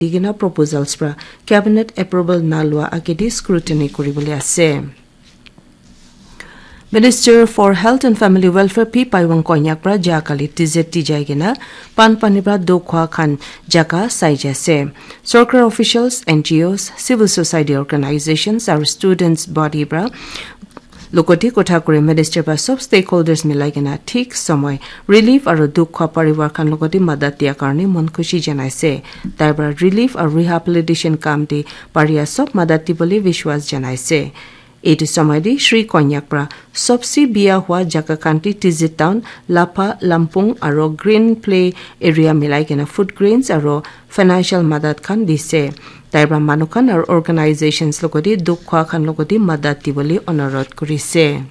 Igina proposals pra cabinet approval nalwa agedi scrutiny koribole ase. Minister for Health and Family Welfare P. Paiwang Konyak pra jakali TZT jaigina pan panibra dokwa khan jaka saijase. Circular officials, NGOs, civil society organizations, our students body bra Lokoti Kothakuri Minister ba sob stakeholders milaigina thik somoy relief aru dukha paribar khan lokoti madat dia karni mon khushi janaise taibar relief aru rehabilitation kamti paria sob madati boli vishwas janaise etu samaydi Shri Konyak pra sobsi biya hua jaka kanti TZ town Lapa Lampung aru green play area milaigina food grains aru financial madat khan dise Taiba manukan or organizations logodi dukha khan logodi madati boli onorot kurise.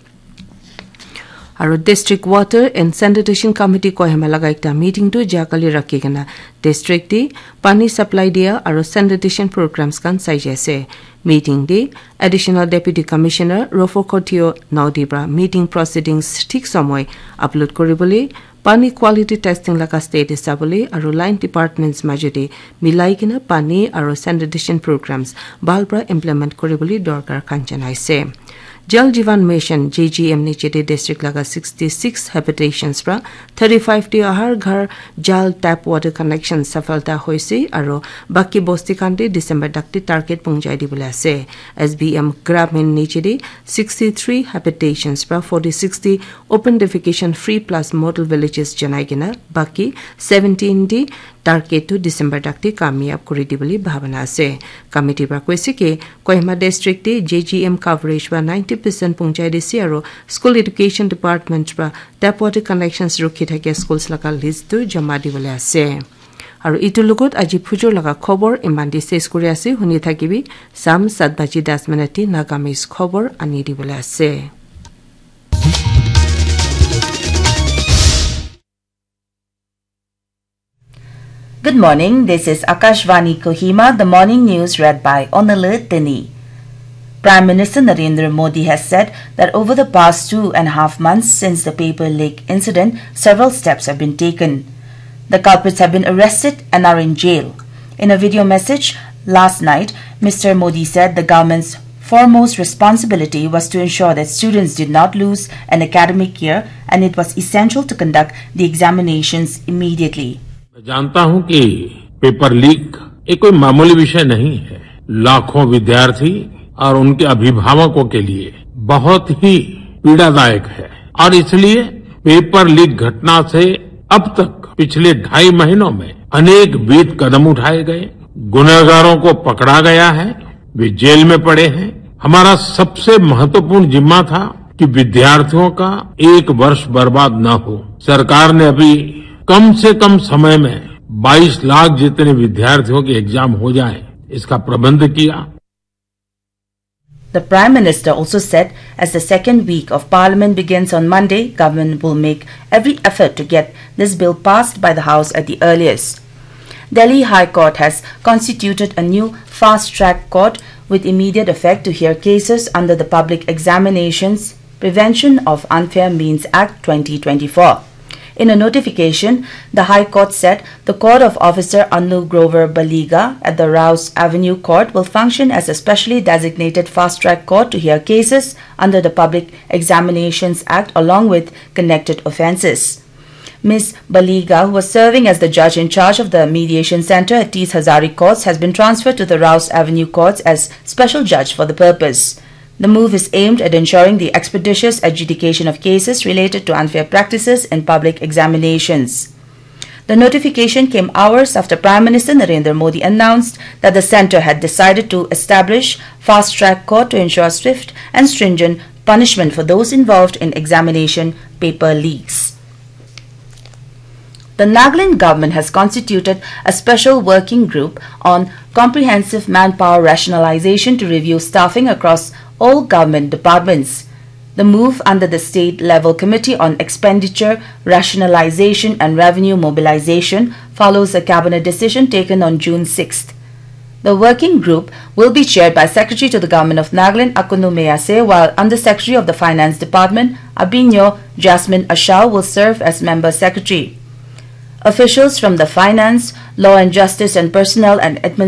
Our district water and sanitation committee kohema laga ekta meeting to jakali rakhigena district di pani supply dia aro sanitation programs kan saijase meeting di additional deputy commissioner Rofo Kotio Naudibra meeting proceedings thik samoy upload koriboli Pani quality testing laka state establi aru line departments majodi milaikina pani aru sanitation programs balbra implement koriboli dorkar kanchanaise. Jal Jivan Mission JGM nichete district laga 66 habitations pra 35 ti har ghar jal tap water connection safalta hoise aru baki bosti kanti December dakti target pungjai dibole ase. SBM Gramin nichete 63 habitations pra 40-60 open defecation free plus model villages janaigina baki 17 di target to December dakti kamyab kuri diboli bhavana ase. Committee pra koise ke Kohima district te JGM coverage pra 90% pungjai disi aro school education department pra tap water connections rukhi thake schools laka list to jama dibole ase. Aru itu lugot aji phujor laga khobor imandi ses kuri ase huni thakibi sam 7:10 minute nagamis khobor ani dibole ase. Good morning, this is Akashvani Kohima, the morning news read by Onalu Tini. Prime Minister Narendra Modi has said that over the past 2.5 months since the paper leak incident, several steps have been taken. The culprits have been arrested and are in jail. In a video message last night, Mr. Modi said the government's foremost responsibility was to ensure that students did not lose an academic year and it was essential to conduct the examinations immediately. मैं जानता हूं कि paper leak एक कोई मामूली विषय नहीं है। लाखों विद्यार्थी और उनके अभिभावकों के लिए बहुत ही पीड़ादायक है और इसलिए पेपर लीक घटना से अब तक पिछले 2.5 महीनों में अनेक विध कदम उठाए गए, गुनहगारों को पकड़ा गया है, वे जेल में पड़े हैं। हमारा सबसे महत्वपूर्ण जिम्मा था कि विद्यार्थियों का 1 वर्ष बर्बाद न हो। सरकार ने अभी कम से कम समय में 22 लाख जितने विद्यार्थियों के एग्जाम हो जाए, इसका प्रबंध किया। The Prime Minister also said as the second week of Parliament begins on Monday, government will make every effort to get this bill passed by the House at the earliest. Delhi High Court has constituted a new fast-track court with immediate effect to hear cases under the Public Examinations Prevention of Unfair Means Act 2024. In a notification, the High Court said the Court of Officer Anu Grover Baliga at the Rouse Avenue Court will function as a specially designated fast-track court to hear cases under the Public Examinations Act along with connected offences. Ms. Baliga, who was serving as the judge in charge of the mediation centre at Tees Hazari Courts, has been transferred to the Rouse Avenue Courts as special judge for the purpose. The move is aimed at ensuring the expeditious adjudication of cases related to unfair practices in public examinations. The notification came hours after Prime Minister Narendra Modi announced that the centre had decided to establish fast-track court to ensure swift and stringent punishment for those involved in examination paper leaks. The Nagaland government has constituted a special working group on comprehensive manpower rationalization to review staffing across all government departments. The move under the state-level Committee on Expenditure, Rationalization and Revenue Mobilization follows a cabinet decision taken on June 6th. The working group will be chaired by Secretary to the Government of Nagaland Akunu Meyase, while Under Secretary of the Finance Department Abinyo Jasmine Ashau will serve as Member Secretary. Officials from the finance, law and justice and personnel and